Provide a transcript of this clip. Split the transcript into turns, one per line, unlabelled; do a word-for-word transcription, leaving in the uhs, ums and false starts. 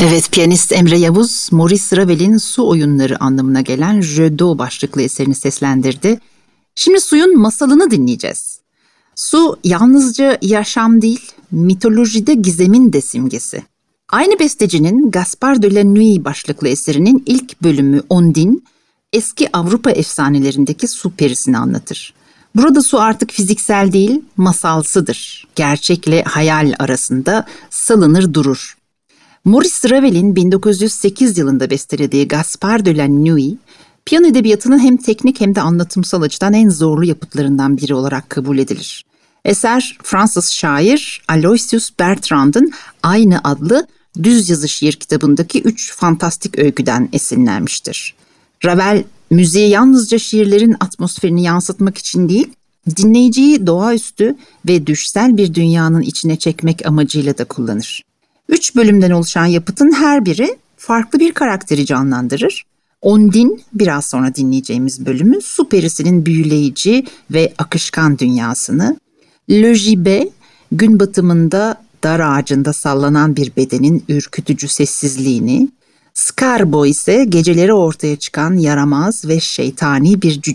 Evet, piyanist Emre Yavuz, Maurice Ravel'in Su Oyunları anlamına gelen Jeux d'eau başlıklı eserini seslendirdi. Şimdi suyun masalını dinleyeceğiz. Su yalnızca yaşam değil, mitolojide gizemin de simgesi. Aynı bestecinin Gaspard de la Nuit başlıklı eserinin ilk bölümü Ondine, eski Avrupa efsanelerindeki su perisini anlatır. Burada su artık fiziksel değil, masalsıdır. Gerçekle hayal arasında salınır durur. Maurice Ravel'in bin dokuz yüz sekiz yılında bestelediği Gaspard de la Nuit, piyano edebiyatının hem teknik hem de anlatımsal açıdan en zorlu yapıtlarından biri olarak kabul edilir. Eser, Fransız şair Aloysius Bertrand'ın aynı adlı düz yazı şiir kitabındaki üç fantastik öyküden esinlenmiştir. Ravel, müziği yalnızca şiirlerin atmosferini yansıtmak için değil, dinleyiciyi doğaüstü ve düşsel bir dünyanın içine çekmek amacıyla da kullanır. Üç bölümden oluşan yapıtın her biri farklı bir karakteri canlandırır. Ondine, biraz sonra dinleyeceğimiz bölümü, su perisinin büyüleyici ve akışkan dünyasını, Le Gibet, gün batımında dar ağacında sallanan bir bedenin ürkütücü sessizliğini, Scarbo ise geceleri ortaya çıkan yaramaz ve şeytani bir cüce